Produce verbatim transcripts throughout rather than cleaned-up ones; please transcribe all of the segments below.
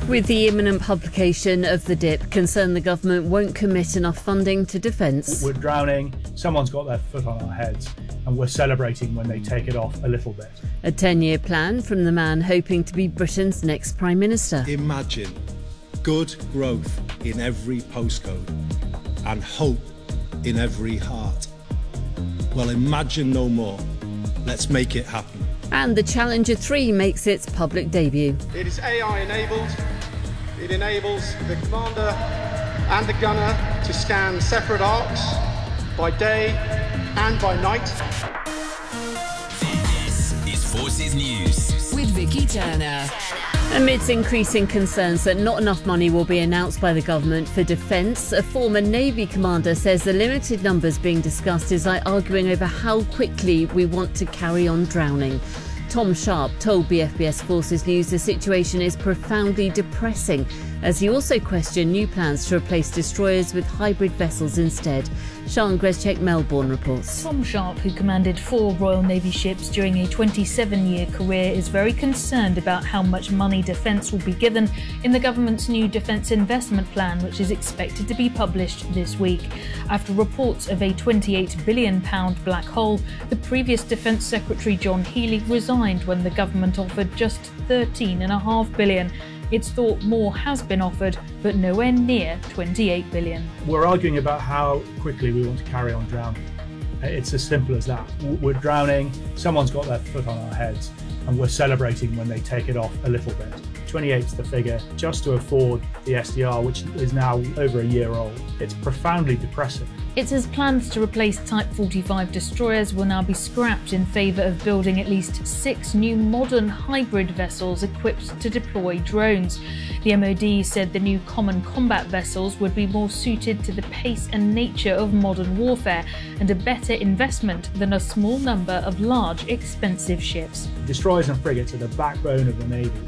With the imminent publication of the D I P, concerned the government won't commit enough funding to defence. We're drowning, someone's got their foot on our heads, and we're celebrating when they take it off a little bit. A ten-year plan from the man hoping to be Britain's next Prime Minister. Imagine good growth in every postcode and hope in every heart. Well, imagine no more. Let's make it happen. And the Challenger three makes its public debut. It is A I enabled. It enables the commander and the gunner to scan separate arcs by day and by night. This is Forces News with Vicky Turner. Amidst increasing concerns that not enough money will be announced by the government for defence, a former Navy commander says the limited numbers being discussed is like arguing over how quickly we want to carry on drowning. Tom Sharp told B F B S Forces News the situation is profoundly depressing, as he also questioned new plans to replace destroyers with hybrid vessels instead. Sian Greszczyk, Melbourne reports. Tom Sharp, who commanded four Royal Navy ships during a twenty-seven-year career, is very concerned about how much money defence will be given in the government's new defence investment plan, which is expected to be published this week. After reports of a twenty-eight billion pounds black hole, the previous Defence Secretary John Healey resigned when the government offered just thirteen point five billion pounds. It's thought more has been offered, but nowhere near twenty-eight billion pounds. We're arguing about how quickly we want to carry on drowning. It's as simple as that. We're drowning, someone's got their foot on our heads, and we're celebrating when they take it off a little bit. twenty-eight's the figure, just to afford the S D R, which is now over a year old. It's profoundly depressing. It says plans to replace Type forty-five destroyers will now be scrapped in favour of building at least six new modern hybrid vessels equipped to deploy drones. The M O D said the new common combat vessels would be more suited to the pace and nature of modern warfare and a better investment than a small number of large, expensive ships. Destroyers and frigates are the backbone of the Navy,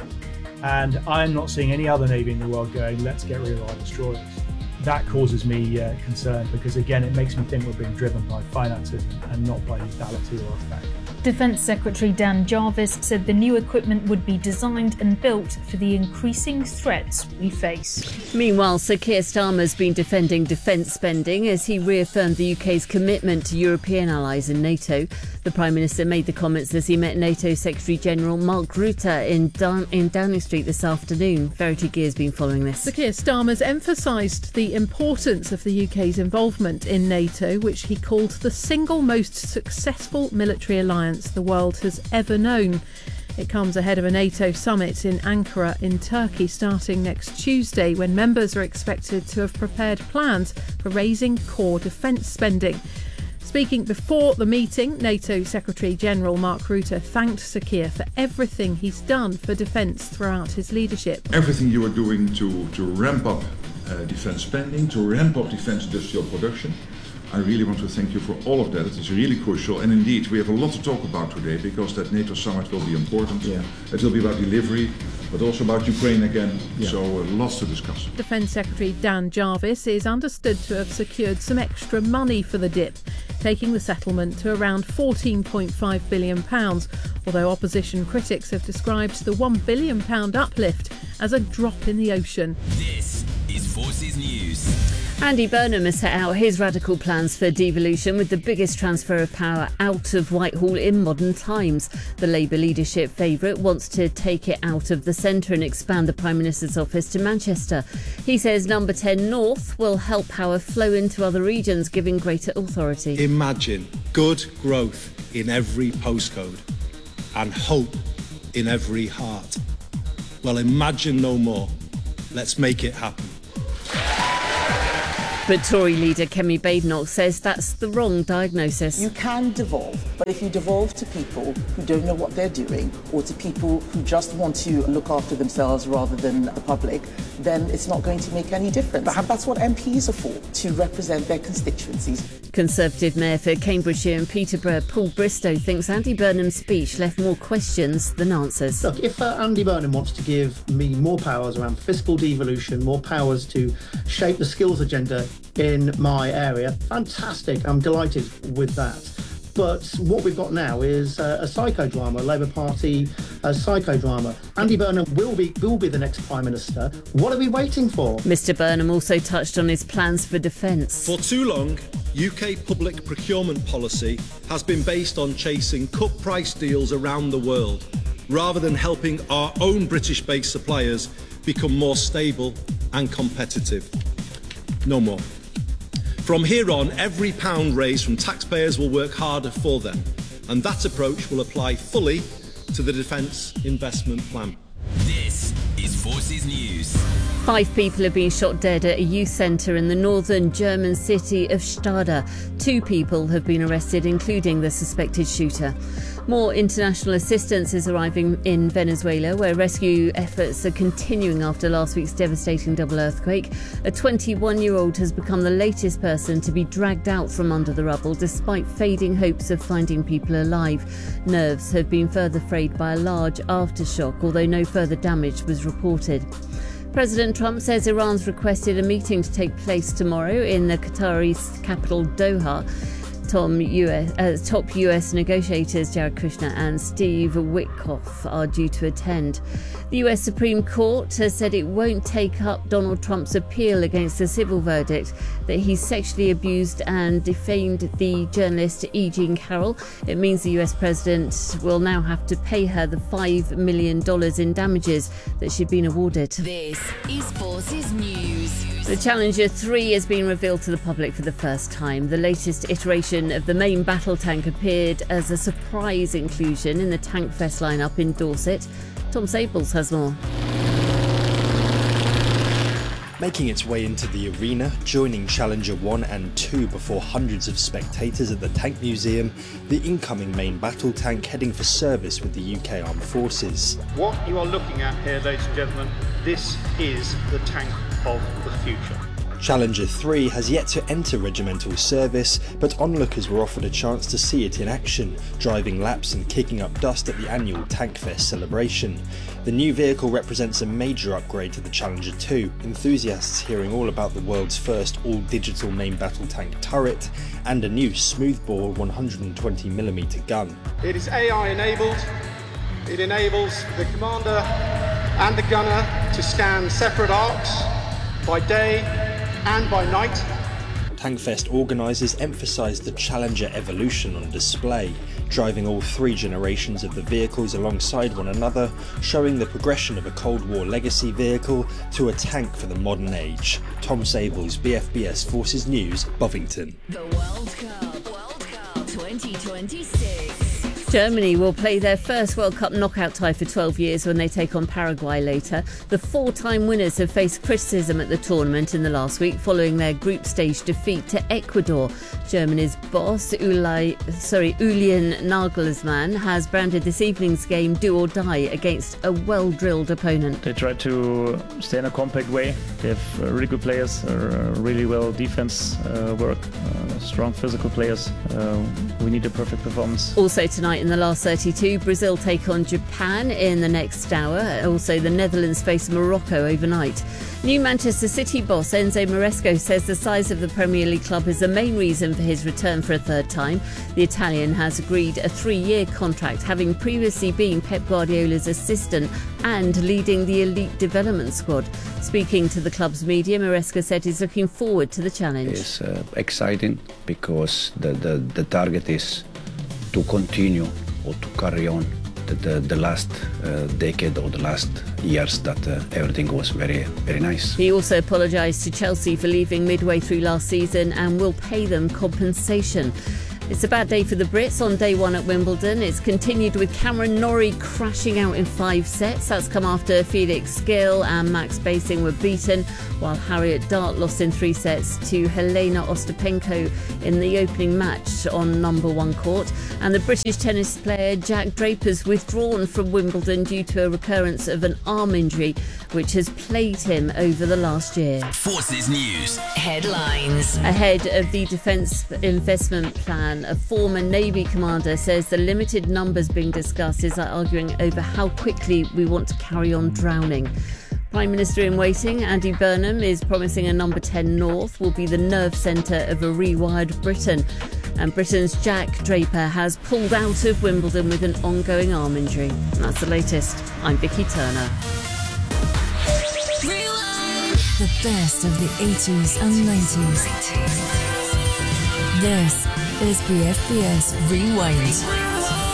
and I'm not seeing any other Navy in the world going, let's get rid of our destroyers. That causes me uh, concern because, again, it makes me think we're being driven by finances and not by lethality or effect. Defence Secretary Dan Jarvis said the new equipment would be designed and built for the increasing threats we face. Meanwhile, Sir Keir Starmer's been defending defence spending as he reaffirmed the U K's commitment to European allies in NATO. The Prime Minister made the comments as he met NATO Secretary-General Mark Rutte in, Down- in Downing Street this afternoon. Verity Gear's been following this. Sir Keir Starmer's emphasised the importance of the U K's involvement in NATO, which he called the single most successful military alliance the world has ever known. It comes ahead of a NATO summit in Ankara in Turkey starting next Tuesday, when members are expected to have prepared plans for raising core defence spending. Speaking before the meeting, NATO Secretary-General Mark Rutte thanked Sir Keir for everything he's done for defence throughout his leadership. Everything you are doing to, to ramp up uh, defence spending, to ramp up defence industrial production, I really want to thank you for all of that. It is really crucial, and indeed we have a lot to talk about today because that NATO summit will be important. Yeah. It will be about delivery, but also about Ukraine again, yeah. So uh, lots to discuss. Defence Secretary Dan Jarvis is understood to have secured some extra money for the D I P, taking the settlement to around fourteen point five billion pounds, although opposition critics have described the one billion pounds uplift as a drop in the ocean. This is Forces News. Andy Burnham has set out his radical plans for devolution with the biggest transfer of power out of Whitehall in modern times. The Labour leadership favourite wants to take it out of the centre and expand the Prime Minister's office to Manchester. He says Number ten North will help power flow into other regions, giving greater authority. Imagine good growth in every postcode and hope in every heart. Well, imagine no more. Let's make it happen. But Tory leader Kemi Badenoch says that's the wrong diagnosis. You can devolve, but if you devolve to people who don't know what they're doing or to people who just want to look after themselves rather than the public, then it's not going to make any difference. But that's what M Ps are for, to represent their constituencies. Conservative Mayor for Cambridgeshire and Peterborough, Paul Bristow, thinks Andy Burnham's speech left more questions than answers. Look, if uh, Andy Burnham wants to give me more powers around fiscal devolution, more powers to shape the skills agenda in my area, fantastic, I'm delighted with that. But what we've got now is uh, a psychodrama, a Labour Party uh, psychodrama. Andy Burnham will be will be the next Prime Minister. What are we waiting for? Mister Burnham also touched on his plans for defence. For too long, U K public procurement policy has been based on chasing cut price deals around the world, rather than helping our own British-based suppliers become more stable and competitive. No more. From here on, every pound raised from taxpayers will work harder for them, and that approach will apply fully to the Defence Investment Plan. This is Forces News. Five people have been shot dead at a youth centre in the northern German city of Stade. Two people have been arrested, including the suspected shooter. More international assistance is arriving in Venezuela, where rescue efforts are continuing after last week's devastating double earthquake. A twenty-one-year-old has become the latest person to be dragged out from under the rubble, despite fading hopes of finding people alive. Nerves have been further frayed by a large aftershock, although no further damage was reported. President Trump says Iran's requested a meeting to take place tomorrow in the Qatari capital Doha. Tom U S, uh, top U S negotiators Jared Kushner and Steve Witkoff are due to attend. The U S Supreme Court has said it won't take up Donald Trump's appeal against the civil verdict that he sexually abused and defamed the journalist E. Jean Carroll. It means the U S president will now have to pay her the five million dollars in damages that she'd been awarded. This is Forces News. The Challenger three has been revealed to the public for the first time. The latest iteration of the main battle tank appeared as a surprise inclusion in the Tankfest lineup in Dorset. Tom Sables has more. Making its way into the arena, joining Challenger one and two before hundreds of spectators at the Tank Museum, the incoming main battle tank heading for service with the U K Armed Forces. What you are looking at here, ladies and gentlemen, this is the tank of the future. Challenger three has yet to enter regimental service, but onlookers were offered a chance to see it in action, driving laps and kicking up dust at the annual Tankfest celebration. The new vehicle represents a major upgrade to the Challenger two, enthusiasts hearing all about the world's first all-digital main battle tank turret and a new smoothbore one hundred twenty millimeter gun. It is A I enabled. It enables the commander and the gunner to scan separate arcs by day and by night. Tankfest organisers emphasised the Challenger evolution on display, driving all three generations of the vehicles alongside one another, showing the progression of a Cold War legacy vehicle to a tank for the modern age. Tom Sables, B F B S Forces News, Bovington. The World Cup, World Cup twenty twenty-six. Germany will play their first World Cup knockout tie for twelve years when they take on Paraguay later. The four-time winners have faced criticism at the tournament in the last week following their group stage defeat to Ecuador. Germany's boss, Uli, sorry, Julian Nagelsmann, has branded this evening's game do or die against a well-drilled opponent. They try to stay in a compact way. They have uh, really good players, uh, really well defense uh, work, uh, strong physical players. Uh, we need a perfect performance. Also tonight in the last thirty-two, Brazil take on Japan in the next hour. Also, the Netherlands face Morocco overnight. New Manchester City boss Enzo Maresco says the size of the Premier League club is the main reason for his return for a third time. The Italian has agreed a three-year contract, having previously been Pep Guardiola's assistant and leading the elite development squad. Speaking to the club's media, Maresca said he's looking forward to the challenge. It's uh, exciting because the, the, the target is to continue or to carry on the, the, the last uh, decade or the last years that uh, everything was very, very nice. He also apologised to Chelsea for leaving midway through last season and will pay them compensation. It's a bad day for the Brits on day one at Wimbledon. It's continued with Cameron Norrie crashing out in five sets. That's come after Felix Gill and Max Basing were beaten, while Harriet Dart lost in three sets to Helena Ostapenko in the opening match on number one court. And the British tennis player Jack Draper's withdrawn from Wimbledon due to a recurrence of an arm injury, which has plagued him over the last year. Forces News headlines. Ahead of the Defence Investment Plan, a former Navy commander says the limited numbers being discussed is like arguing over how quickly we want to carry on drowning. Prime Minister in waiting, Andy Burnham, is promising a number ten North will be the nerve centre of a rewired Britain. And Britain's Jack Draper has pulled out of Wimbledon with an ongoing arm injury. And that's the latest. I'm Vicky Turner. The best of the eighties and nineties. This is B F B S Rewind.